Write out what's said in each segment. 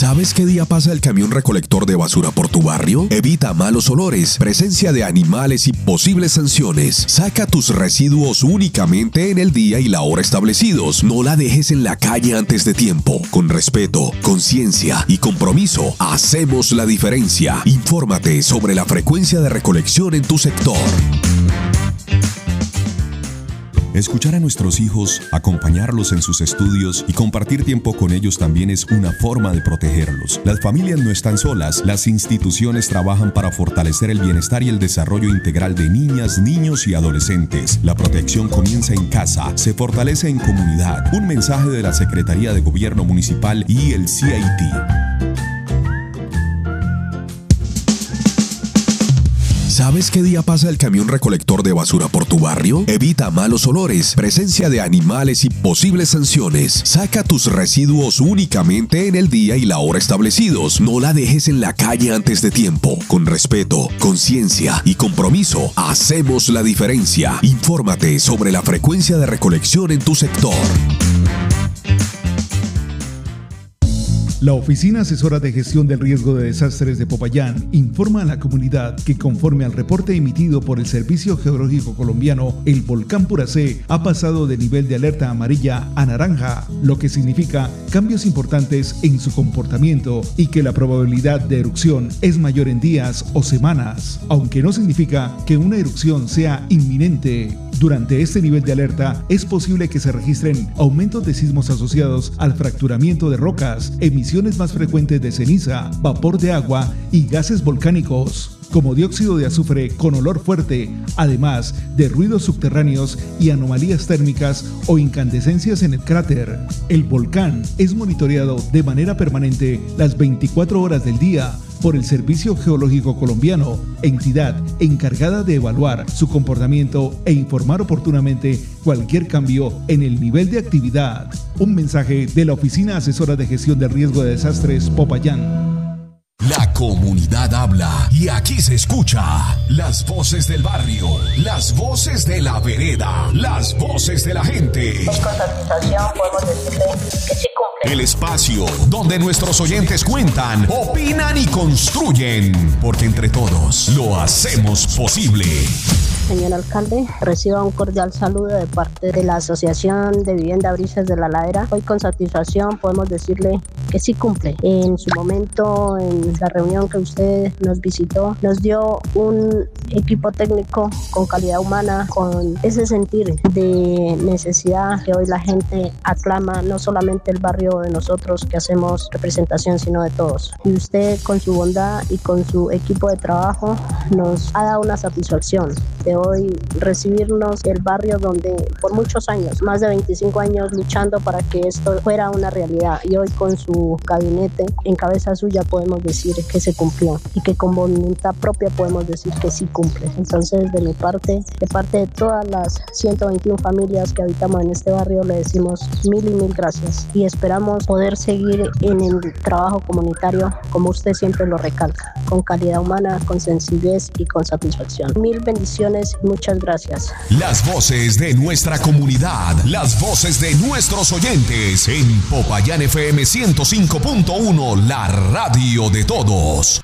¿Sabes qué día pasa el camión recolector de basura por tu barrio? Evita malos olores, presencia de animales y posibles sanciones. Saca tus residuos únicamente en el día y la hora establecidos. No la dejes en la calle antes de tiempo. Con respeto, conciencia y compromiso, hacemos la diferencia. Infórmate sobre la frecuencia de recolección en tu sector. Escuchar a nuestros hijos, acompañarlos en sus estudios y compartir tiempo con ellos también es una forma de protegerlos. Las familias no están solas, las instituciones trabajan para fortalecer el bienestar y el desarrollo integral de niñas, niños y adolescentes. La protección comienza en casa, se fortalece en comunidad. Un mensaje de la Secretaría de Gobierno Municipal y el CIT. ¿Sabes qué día pasa el camión recolector de basura por tu barrio? Evita malos olores, presencia de animales y posibles sanciones. Saca tus residuos únicamente en el día y la hora establecidos. No la dejes en la calle antes de tiempo. Con respeto, conciencia y compromiso, hacemos la diferencia. Infórmate sobre la frecuencia de recolección en tu sector. La Oficina Asesora de Gestión del Riesgo de Desastres de Popayán informa a la comunidad que conforme al reporte emitido por el Servicio Geológico Colombiano, el volcán Puracé ha pasado de nivel de alerta amarilla a naranja, lo que significa cambios importantes en su comportamiento y que la probabilidad de erupción es mayor en días o semanas, aunque no significa que una erupción sea inminente. Durante este nivel de alerta es posible que se registren aumentos de sismos asociados al fracturamiento de rocas, emisiones más frecuentes de ceniza, vapor de agua y gases volcánicos, como dióxido de azufre con olor fuerte, además de ruidos subterráneos y anomalías térmicas o incandescencias en el cráter. El volcán es monitoreado de manera permanente las 24 horas del día por el Servicio Geológico Colombiano, entidad encargada de evaluar su comportamiento e informar oportunamente cualquier cambio en el nivel de actividad. Un mensaje de la Oficina Asesora de Gestión del Riesgo de Desastres Popayán. La comunidad habla y aquí se escucha las voces del barrio, las voces de la vereda, las voces de la gente. Con satisfacción podemos decirle que sí cumple. El espacio donde nuestros oyentes cuentan, opinan y construyen, porque entre todos lo hacemos posible. Señor alcalde, reciba un cordial saludo de parte de la Asociación de Vivienda Brisas de la Ladera. Hoy con satisfacción podemos decirle que sí cumple. En su momento, en la reunión que usted nos visitó, nos dio un equipo técnico con calidad humana, con ese sentir de necesidad que hoy la gente aclama, no solamente el barrio de nosotros que hacemos representación, sino de todos. Y usted con su bondad y con su equipo de trabajo nos ha dado una satisfacción de hoy recibirnos del barrio donde por muchos años, más de 25 años luchando para que esto fuera una realidad, y hoy con su gabinete en cabeza suya podemos decir que se cumplió y que con voluntad propia podemos decir que sí cumple. Entonces de mi parte, de parte de todas las 121 familias que habitamos en este barrio, le decimos mil y mil gracias y esperamos poder seguir en el trabajo comunitario como usted siempre lo recalca, con calidad humana, con sencillez y con satisfacción. Mil bendiciones y muchas gracias. Las voces de nuestra comunidad, las voces de nuestros oyentes en Popayán FM 105.1, la radio de todos.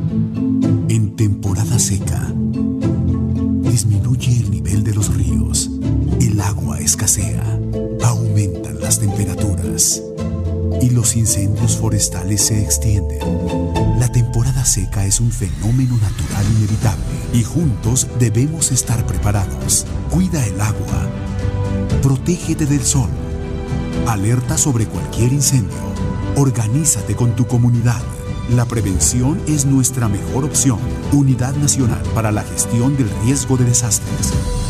En temporada seca, disminuye el nivel de los ríos, el agua escasea, aumentan las temperaturas y los incendios forestales se extienden. La temporada seca es un fenómeno natural inevitable y juntos debemos estar preparados. Cuida el agua, protégete del sol, alerta sobre cualquier incendio, organízate con tu comunidad. La prevención es nuestra mejor opción. Unidad Nacional para la Gestión del Riesgo de Desastres.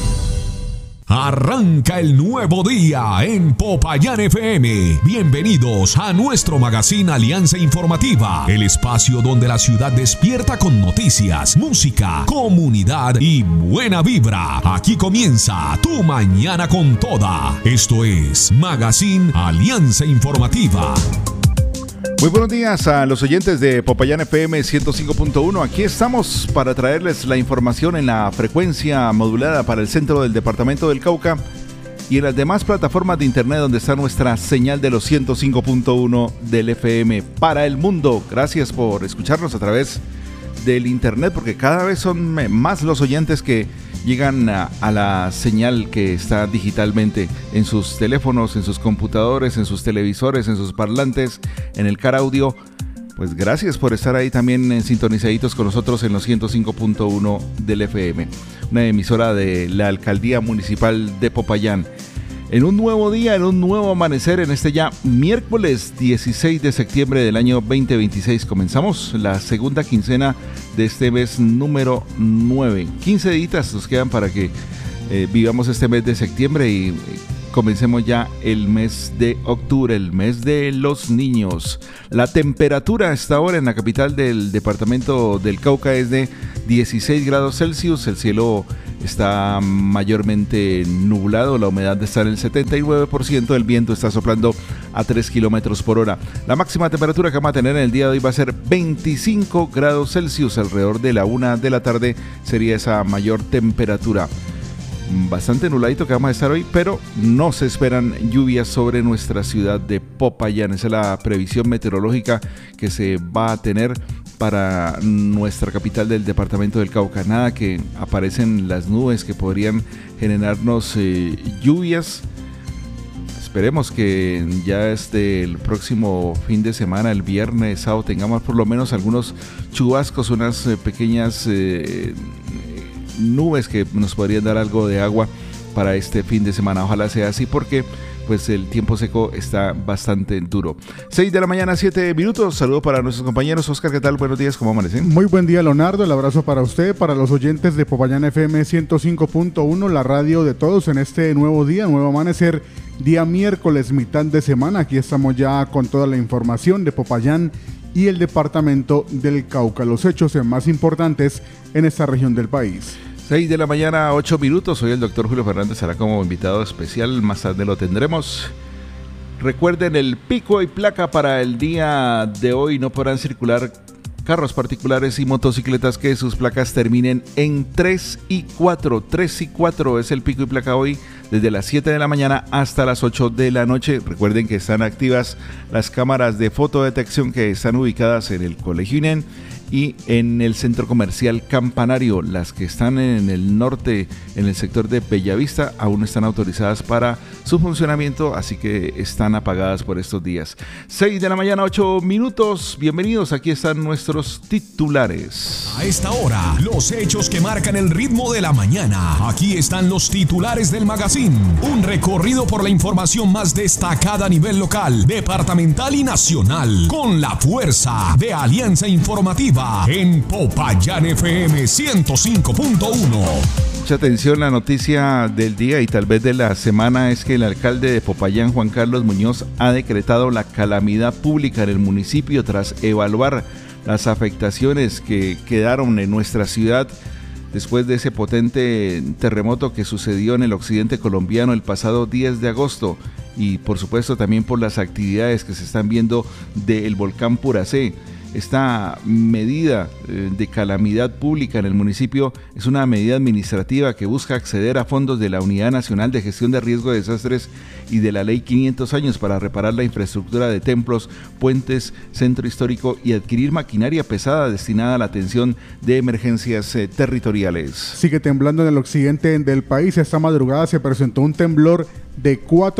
Arranca el nuevo día en Popayán FM. Bienvenidos a nuestro magazine Alianza Informativa, el espacio donde la ciudad despierta con noticias, música, comunidad y buena vibra. Aquí comienza tu mañana con toda. Esto es Magazine Alianza Informativa. Muy buenos días a los oyentes de Popayán FM 105.1. Aquí estamos para traerles la información en la frecuencia modulada para el centro del departamento del Cauca y en las demás plataformas de internet donde está nuestra señal de los 105.1 del FM para el mundo. Gracias por escucharnos a través del internet, porque cada vez son más los oyentes que llegan a la señal que está digitalmente en sus teléfonos, en sus computadores, en sus televisores, en sus parlantes, en el car audio. Pues gracias por estar ahí también sintonizaditos con nosotros en los 105.1 del FM, una emisora de la Alcaldía Municipal de Popayán. En un nuevo día, en un nuevo amanecer, en este ya miércoles 16 de septiembre del año 2026, comenzamos la segunda quincena de este mes número 9. 15 días nos quedan para que vivamos este mes de septiembre y comencemos ya el mes de octubre, el mes de los niños. La temperatura a esta hora en la capital del departamento del Cauca es de 16 grados Celsius. El cielo está mayormente nublado, la humedad está en el 79%, el viento está soplando a 3 kilómetros por hora. La máxima temperatura que vamos a tener en el día de hoy va a ser 25 grados Celsius. Alrededor de la 1 de la tarde sería esa mayor temperatura. Bastante nubladito que vamos a estar hoy, pero no se esperan lluvias sobre nuestra ciudad de Popayán. Esa es la previsión meteorológica que se va a tener para nuestra capital del departamento del Cauca. Nada que aparecen las nubes que podrían generarnos lluvias. Esperemos que ya desde el próximo fin de semana, el viernes, sábado, tengamos por lo menos algunos chubascos, unas pequeñas nubes que nos podrían dar algo de agua para este fin de semana. Ojalá sea así, porque pues el tiempo seco está bastante duro. 6 de la mañana, 7 minutos. Saludos para nuestros compañeros. Oscar, ¿qué tal? Buenos días, ¿cómo amanecen? Muy buen día, Leonardo. El abrazo para usted, para los oyentes de Popayán FM 105.1, la radio de todos en este nuevo día, nuevo amanecer, día miércoles, mitad de semana. Aquí estamos ya con toda la información de Popayán y el departamento del Cauca, los hechos más importantes en esta región del país. 6 de la mañana, 8 minutos. Hoy el doctor Julio Fernández estará como invitado especial. Más tarde lo tendremos. Recuerden, el pico y placa para el día de hoy: no podrán circular carros particulares y motocicletas que sus placas terminen en 3 y 4. 3 y 4 es el pico y placa hoy, desde las 7 de la mañana hasta las 8 de la noche. Recuerden que están activas las cámaras de fotodetección que están ubicadas en el Colegio INEN y en el Centro Comercial Campanario. Las que están en el norte, en el sector de Bellavista, aún no están autorizadas para su funcionamiento, así que están apagadas por estos días. 6 de la mañana, 8 minutos. Bienvenidos, aquí están nuestros titulares. A esta hora, los hechos que marcan el ritmo de la mañana. Aquí están los titulares del magazine. Un recorrido por la información más destacada a nivel local, departamental y nacional, con la fuerza de Alianza Informativa en Popayán FM 105.1. Mucha atención, la noticia del día y tal vez de la semana es que el alcalde de Popayán, Juan Carlos Muñoz, ha decretado la calamidad pública en el municipio tras evaluar las afectaciones que quedaron en nuestra ciudad después de ese potente terremoto que sucedió en el occidente colombiano el pasado 10 de agosto y por supuesto también por las actividades que se están viendo del volcán Puracé. Esta medida de calamidad pública en el municipio es una medida administrativa que busca acceder a fondos de la Unidad Nacional de Gestión de Riesgo de Desastres y de la Ley 500 años para reparar la infraestructura de templos, puentes, centro histórico y adquirir maquinaria pesada destinada a la atención de emergencias territoriales. Sigue temblando en el occidente del país. Esta madrugada se presentó un temblor de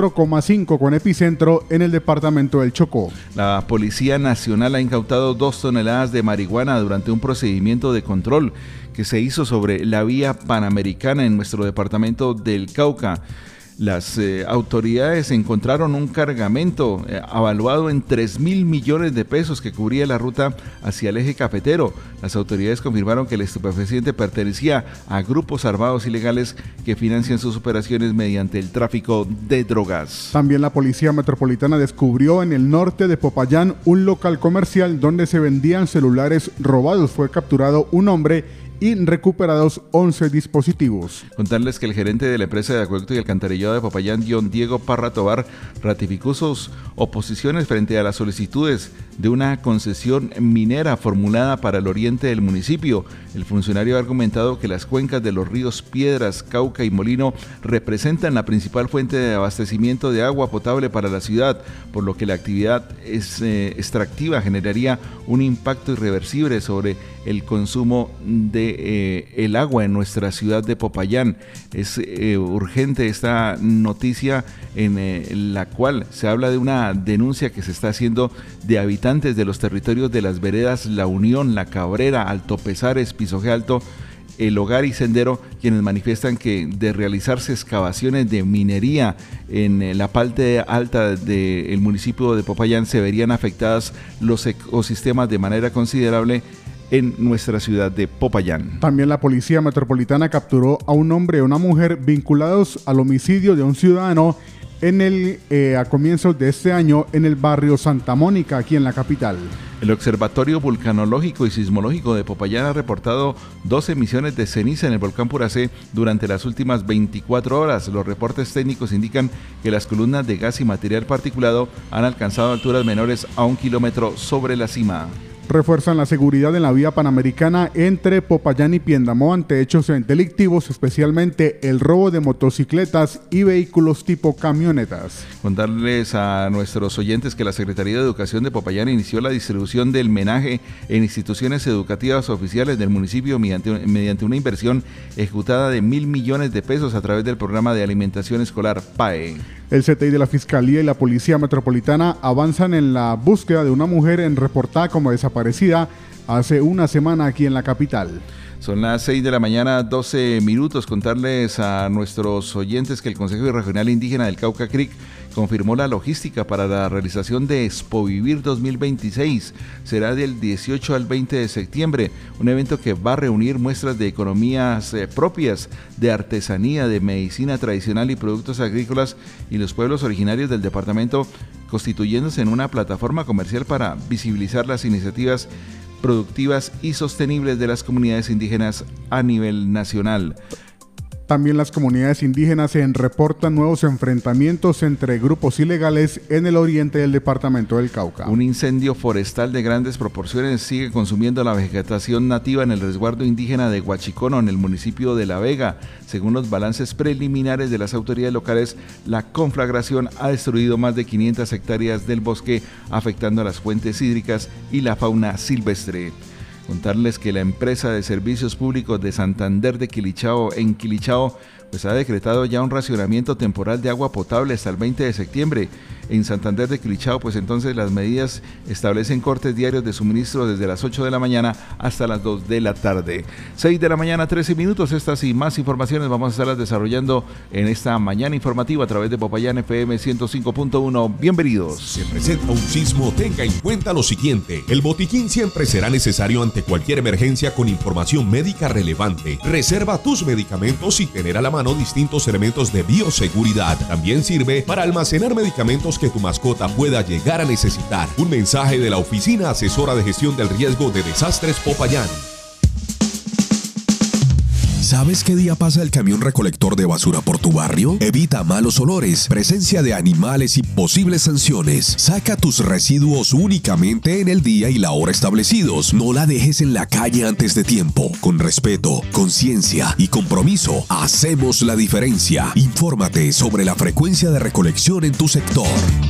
4,5 con epicentro en el departamento del Chocó. La Policía Nacional ha incautado 2 toneladas de marihuana durante un procedimiento de control que se hizo sobre la vía panamericana en nuestro departamento del Cauca. Las autoridades encontraron un cargamento avaluado en 3.000 millones de pesos que cubría la ruta hacia el eje cafetero. Las autoridades confirmaron que el estupefaciente pertenecía a grupos armados ilegales que financian sus operaciones mediante el tráfico de drogas. También la Policía Metropolitana descubrió en el norte de Popayán un local comercial donde se vendían celulares robados. Fue capturado un hombre y recuperados 11 dispositivos. Contarles que el gerente de la empresa de acueducto y alcantarillado de Popayán, John Diego Parra Tobar, ratificó sus oposiciones frente a las solicitudes de una concesión minera formulada para el oriente del municipio. El funcionario ha argumentado que las cuencas de los ríos Piedras, Cauca y Molino representan la principal fuente de abastecimiento de agua potable para la ciudad, por lo que la actividad extractiva generaría un impacto irreversible sobre el consumo de el agua en nuestra ciudad de Popayán. Es urgente esta noticia en la cual se habla de una denuncia que se está haciendo de habitantes de los territorios de las veredas La Unión, La Cabrera, Alto Pesares, Pisoje Alto, El Hogar y Sendero, quienes manifiestan que de realizarse excavaciones de minería en la parte alta del municipio de Popayán se verían afectadas los ecosistemas de manera considerable en nuestra ciudad de Popayán. También la Policía Metropolitana capturó a un hombre y una mujer vinculados al homicidio de un ciudadano a comienzos de este año en el barrio Santa Mónica, aquí en la capital. El Observatorio Vulcanológico y Sismológico de Popayán ha reportado 2 emisiones de ceniza en el volcán Puracé durante las últimas 24 horas. Los reportes técnicos indican que las columnas de gas y material particulado han alcanzado alturas menores a 1 kilómetro sobre la cima. Refuerzan la seguridad en la vía panamericana entre Popayán y Piendamó ante hechos delictivos, especialmente el robo de motocicletas y vehículos tipo camionetas. Contarles a nuestros oyentes que la Secretaría de Educación de Popayán inició la distribución del menaje en instituciones educativas oficiales del municipio mediante una inversión ejecutada de 1.000 millones de pesos a través del programa de alimentación escolar PAE. El CTI de la Fiscalía y la Policía Metropolitana avanzan en la búsqueda de una mujer reportada como desaparecida hace una semana aquí en la capital. Son las 6 de la mañana, 12 minutos. Contarles a nuestros oyentes que el Consejo Regional Indígena del Cauca Creek confirmó la logística para la realización de Expovivir 2026. Será del 18 al 20 de septiembre, un evento que va a reunir muestras de economías propias, de artesanía, de medicina tradicional y productos agrícolas y los pueblos originarios del departamento, constituyéndose en una plataforma comercial para visibilizar las iniciativas productivas y sostenibles de las comunidades indígenas a nivel nacional. También las comunidades indígenas reportan nuevos enfrentamientos entre grupos ilegales en el oriente del departamento del Cauca. Un incendio forestal de grandes proporciones sigue consumiendo la vegetación nativa en el resguardo indígena de Huachicono, en el municipio de La Vega. Según los balances preliminares de las autoridades locales, la conflagración ha destruido más de 500 hectáreas del bosque, afectando a las fuentes hídricas y la fauna silvestre. Contarles que la empresa de servicios públicos de Santander de Quilichao, en Quilichao, pues ha decretado ya un racionamiento temporal de agua potable hasta el 20 de septiembre. En Santander de Quilichao, pues entonces las medidas establecen cortes diarios de suministro desde las 8 de la mañana hasta las 2 de la tarde. 6 de la mañana, 13 minutos. Estas y más informaciones vamos a estarlas desarrollando en esta mañana informativa a través de Popayán FM 105.1. Bienvenidos. Se presenta un sismo, tenga en cuenta lo siguiente. El botiquín siempre será necesario ante cualquier emergencia con información médica relevante. Reserva tus medicamentos y tener a la mano distintos elementos de bioseguridad. También sirve para almacenar medicamentos que tu mascota pueda llegar a necesitar. Un mensaje de la Oficina Asesora de Gestión del Riesgo de Desastres Popayán. ¿Sabes qué día pasa el camión recolector de basura por tu barrio? Evita malos olores, presencia de animales y posibles sanciones. Saca tus residuos únicamente en el día y la hora establecidos. No la dejes en la calle antes de tiempo. Con respeto, conciencia y compromiso, hacemos la diferencia. Infórmate sobre la frecuencia de recolección en tu sector.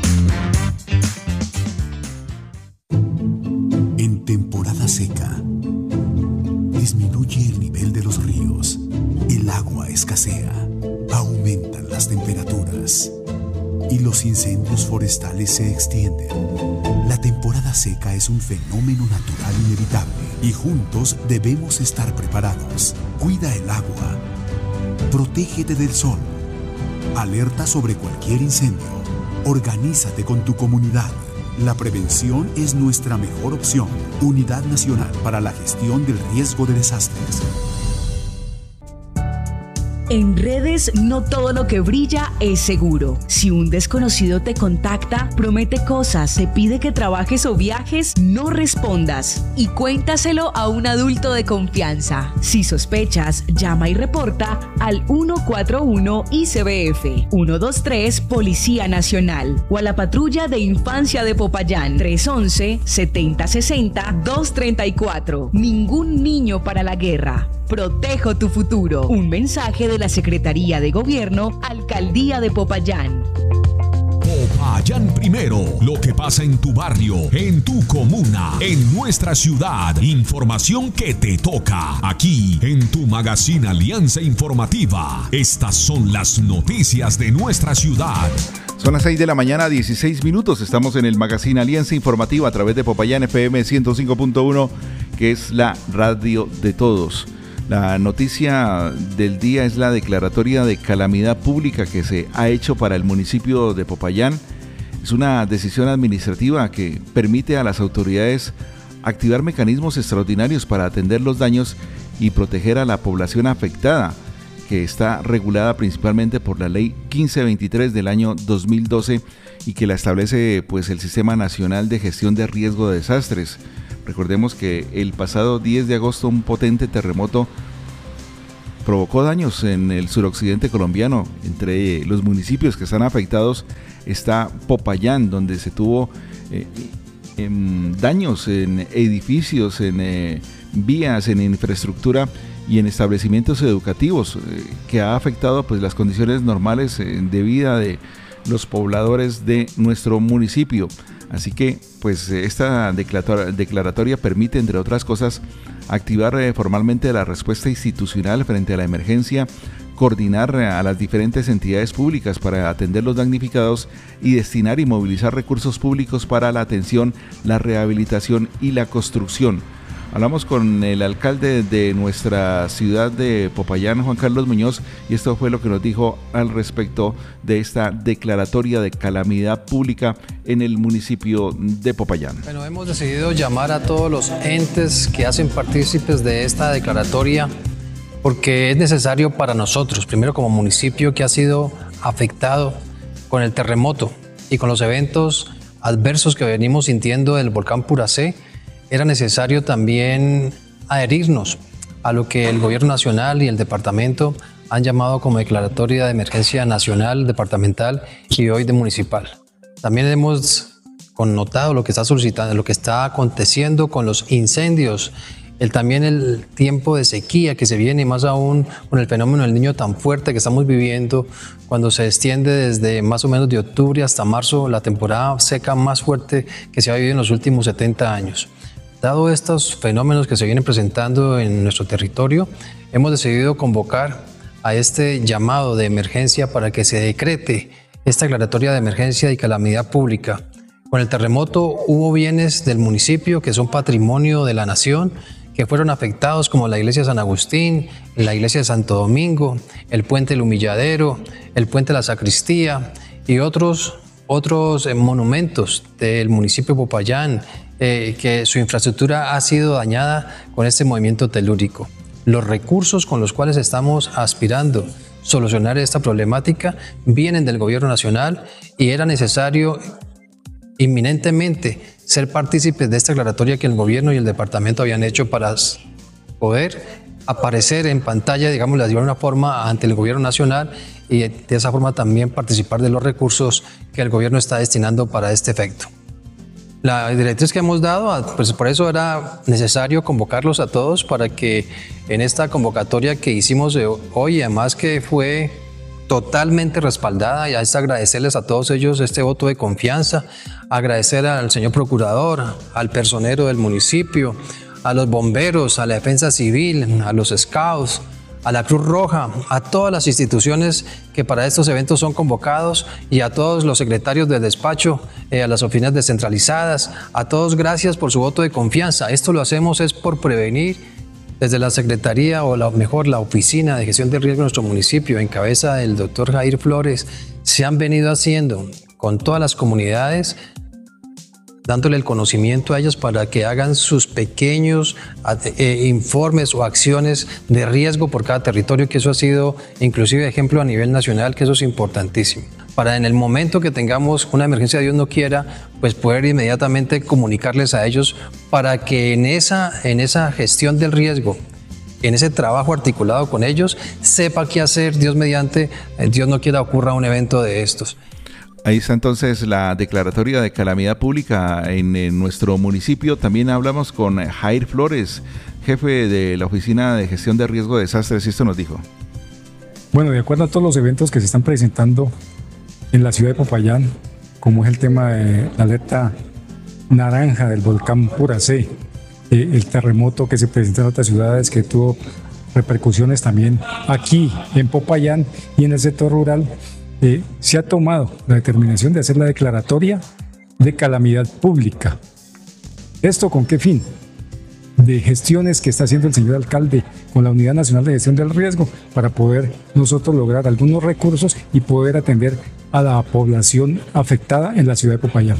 En temporada seca, disminuye el nivel de los ríos, el agua escasea, aumentan las temperaturas y los incendios forestales se extienden. La temporada seca es un fenómeno natural inevitable y juntos debemos estar preparados. Cuida el agua, protégete del sol, alerta sobre cualquier incendio, organízate con tu comunidad. La prevención es nuestra mejor opción. Unidad Nacional para la Gestión del Riesgo de Desastres. En redes, no todo lo que brilla es seguro. Si un desconocido te contacta, promete cosas, te pide que trabajes o viajes, no respondas y cuéntaselo a un adulto de confianza. Si sospechas, llama y reporta al 141 ICBF, 123 Policía Nacional o a la Patrulla de Infancia de Popayán, 311-7060-234. Ningún niño para la guerra. Protejo tu futuro. Un mensaje de la Secretaría de Gobierno, Alcaldía de Popayán. Popayán Primero, lo que pasa en tu barrio, en tu comuna, en nuestra ciudad. Información que te toca aquí en tu magazine Alianza Informativa. Estas son las noticias de nuestra ciudad. Son las 6 de la mañana, 16 minutos. Estamos en el magazine Alianza Informativa a través de Popayán FM 105.1, que es la radio de todos. La noticia del día es la declaratoria de calamidad pública que se ha hecho para el municipio de Popayán. Es una decisión administrativa que permite a las autoridades activar mecanismos extraordinarios para atender los daños y proteger a la población afectada, que está regulada principalmente por la Ley 1523 del año 2012 y que la establece pues el Sistema Nacional de Gestión de Riesgo de Desastres. Recordemos que el pasado 10 de agosto un potente terremoto provocó daños en el suroccidente colombiano. Entre los municipios que están afectados está Popayán, donde se tuvo daños en edificios, en vías, en infraestructura y en establecimientos educativos, que ha afectado pues las condiciones normales de vida de los pobladores de nuestro municipio. Así que pues esta declaratoria permite, entre otras cosas, activar formalmente la respuesta institucional frente a la emergencia, coordinar a las diferentes entidades públicas para atender los damnificados y destinar y movilizar recursos públicos para la atención, la rehabilitación y la construcción. Hablamos con el alcalde de nuestra ciudad de Popayán, Juan Carlos Muñoz, y esto fue lo que nos dijo al respecto de esta declaratoria de calamidad pública en el municipio de Popayán. Bueno, hemos decidido llamar a todos los entes que hacen partícipes de esta declaratoria porque es necesario para nosotros, primero como municipio que ha sido afectado con el terremoto y con los eventos adversos que venimos sintiendo del volcán Puracé. Era necesario también adherirnos a lo que el gobierno nacional y el departamento han llamado como declaratoria de emergencia nacional, departamental y hoy de municipal. También hemos connotado lo que está solicitando, lo que está aconteciendo con los incendios, también el tiempo de sequía que se viene, más aún con el fenómeno del Niño tan fuerte que estamos viviendo, cuando se extiende desde más o menos de octubre hasta marzo, la temporada seca más fuerte que se ha vivido en los últimos 70 años. Dado estos fenómenos que se vienen presentando en nuestro territorio, hemos decidido convocar a este llamado de emergencia para que se decrete esta declaratoria de emergencia y calamidad pública. Con el terremoto hubo bienes del municipio que son patrimonio de la nación, que fueron afectados, como la iglesia de San Agustín, la iglesia de Santo Domingo, el puente del Humilladero, el puente de la Sacristía y otros monumentos del municipio de Popayán, que su infraestructura ha sido dañada con este movimiento telúrico. Los recursos con los cuales estamos aspirando solucionar esta problemática vienen del gobierno nacional y era necesario inminentemente ser partícipes de esta declaratoria que el gobierno y el departamento habían hecho para poder aparecer en pantalla, digamos, de alguna forma ante el gobierno nacional y de esa forma también participar de los recursos que el gobierno está destinando para este efecto. La directriz que hemos dado, pues por eso era necesario convocarlos a todos para que en esta convocatoria que hicimos hoy, además que fue totalmente respaldada, y es agradecerles a todos ellos este voto de confianza, agradecer al señor procurador, al personero del municipio, a los bomberos, a la defensa civil, a los scouts, a la Cruz Roja, a todas las instituciones que para estos eventos son convocados y a todos los secretarios del despacho, a las oficinas descentralizadas, a todos gracias por su voto de confianza. Esto lo hacemos es por prevenir desde la Secretaría o la Oficina de Gestión de Riesgo de nuestro municipio, en cabeza del doctor Jair Flores, se han venido haciendo con todas las comunidades dándole el conocimiento a ellas para que hagan sus pequeños informes o acciones de riesgo por cada territorio, que eso ha sido inclusive ejemplo a nivel nacional, que eso es importantísimo. Para en el momento que tengamos una emergencia, Dios no quiera, pues poder inmediatamente comunicarles a ellos para que en esa gestión del riesgo, en ese trabajo articulado con ellos, sepa qué hacer, Dios mediante, Dios no quiera ocurra un evento de estos. Ahí está entonces la declaratoria de calamidad pública en nuestro municipio. También hablamos con Jair Flores, jefe de la Oficina de Gestión de Riesgo de Desastres, y esto nos dijo. Bueno, de acuerdo a todos los eventos que se están presentando en la ciudad de Popayán, como es el tema de la alerta naranja del volcán Puracé, el terremoto que se presentó en otras ciudades que tuvo repercusiones también aquí en Popayán y en el sector rural, se ha tomado la determinación de hacer la declaratoria de calamidad pública. ¿Esto con qué fin? De gestiones que está haciendo el señor alcalde con la Unidad Nacional de Gestión del Riesgo para poder nosotros lograr algunos recursos y poder atender a la población afectada en la ciudad de Popayán.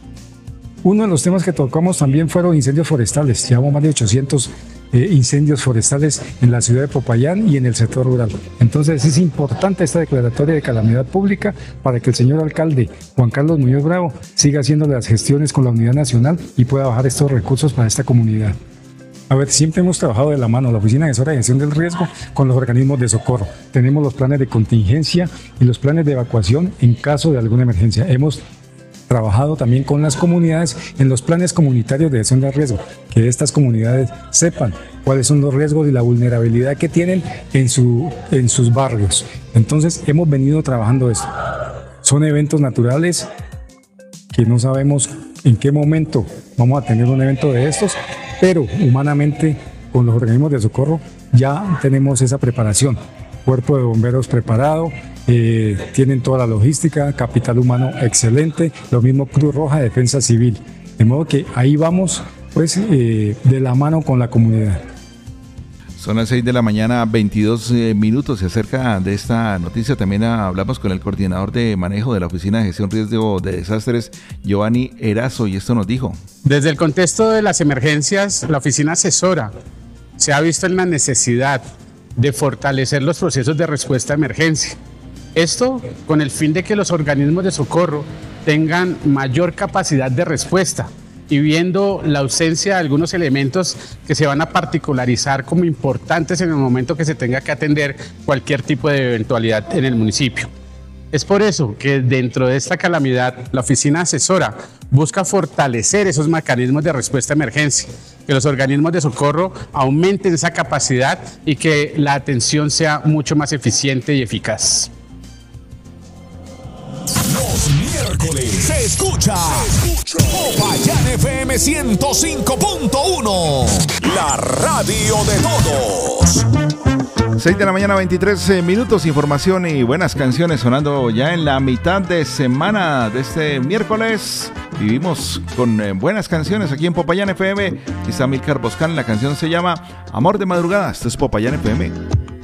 Uno de los temas que tocamos también fueron incendios forestales. Llevamos más de 800 incendios forestales en la ciudad de Popayán y en el sector rural. Entonces es importante esta declaratoria de calamidad pública para que el señor alcalde Juan Carlos Muñoz Bravo siga haciendo las gestiones con la Unidad Nacional y pueda bajar estos recursos para esta comunidad. A ver, siempre hemos trabajado de la mano, la Oficina Asesora de Gestión del Riesgo, con los organismos de socorro. Tenemos los planes de contingencia y los planes de evacuación en caso de alguna emergencia. Hemos trabajado también con las comunidades en los planes comunitarios de gestión de riesgo, que estas comunidades sepan cuáles son los riesgos y la vulnerabilidad que tienen en sus barrios. Entonces hemos venido trabajando esto. Son eventos naturales que no sabemos en qué momento vamos a tener un evento de estos, pero humanamente con los organismos de socorro ya tenemos esa preparación. Cuerpo de bomberos preparado, tienen toda la logística, capital humano excelente, lo mismo Cruz Roja, Defensa Civil. De modo que ahí vamos pues de la mano con la comunidad. Son las 6 de la mañana, 22 minutos. Y acerca de esta noticia también hablamos con el coordinador de manejo de la Oficina de Gestión Riesgo de Desastres, Giovanni Erazo, y esto nos dijo. Desde el contexto de las emergencias, la oficina asesora se ha visto en la necesidad de fortalecer los procesos de respuesta a emergencia. Esto con el fin de que los organismos de socorro tengan mayor capacidad de respuesta y viendo la ausencia de algunos elementos que se van a particularizar como importantes en el momento que se tenga que atender cualquier tipo de eventualidad en el municipio. Es por eso que dentro de esta calamidad la oficina asesora busca fortalecer esos mecanismos de respuesta a emergencia, que los organismos de socorro aumenten esa capacidad y que la atención sea mucho más eficiente y eficaz. Los miércoles se escucha Popayán FM 105.1, la radio de todos. 6 de la mañana, 23 minutos, información y buenas canciones sonando ya en la mitad de semana de este miércoles. Vivimos con buenas canciones aquí en Popayán FM. Quizá Milcar Boscan, la canción se llama Amor de Madrugada. Esto es Popayán FM.